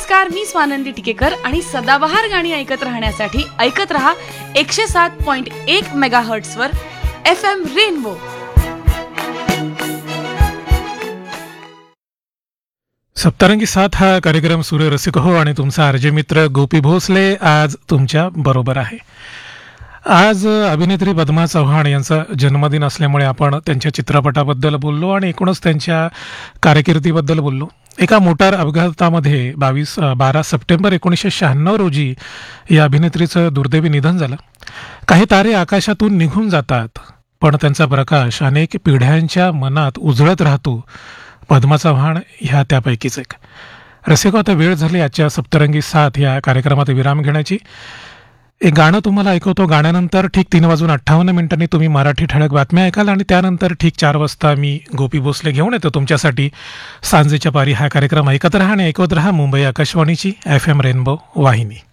नमस्कार, मी स्वानंदी टिकेकर आणि सदाबहार गाणी ऐकत राहण्यासाठी ऐकत रहा 107.1 मेगाहर्ट्झ वर FM रेनबो. सप्तरंगी साथ हा कार्यक्रम सूर्य रसिक हो आणि तुमचा आरजे मित्र गोपी भोसले आज तुमच्या बरोबर आहे. आज अभिनेत्री पद्मा चव्हाण यांचा जन्मदिन असल्यामुळे आपण त्यांच्या चित्रपटाबद्दल बोललो आणि एकूणच त्यांच्या कारकिर्दीबद्दल बोललो. एका मोटार अपघातामध्ये 12 सप्टेंबर 1996 रोजी या अभिनेत्रीचं दुर्दैवी निधन झालं. काही तारे आकाशातून निघून जातात, पण त्यांचा प्रकाश अनेक पिढ्यांच्या मनात उजळत राहतो. पद्मा चव्हाण ह्या त्यापैकीच एक. रसिको, आता वेळ झाली आजच्या सप्तरंगी साथ या कार्यक्रमात विराम घेण्याची. एक गाणं तुम्हाला ऐकवतो. गाण्यानंतर ठीक 3:58 तुम्ही मराठी ठळक बातम्या ऐकाल आणि त्यानंतर ठीक 4 वाजता मी गोपी भोसले घेऊन येतो तुमच्यासाठी सांजेच्या पारी हा कार्यक्रम. ऐकत राहा आणि ऐकत राहा मुंबई आकाशवाणीची FM रेनबो वाहिनी.